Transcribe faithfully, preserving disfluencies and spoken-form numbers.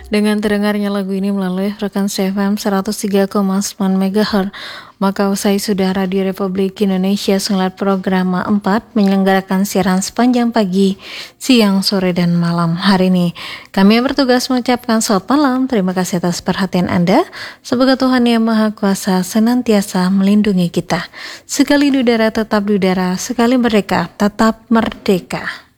Dengan terdengarnya lagu ini melalui frekuensi F M seratus tiga koma sembilan megahertz, maka usai sudah Radio Republik Indonesia Sengat Program empat menyelenggarakan siaran sepanjang pagi, siang, sore, dan malam hari ini. Kami bertugas mengucapkan selamat malam, terima kasih atas perhatian Anda. Semoga Tuhan Yang Maha Kuasa senantiasa melindungi kita. Sekali di udara tetap di udara, sekali merdeka tetap merdeka.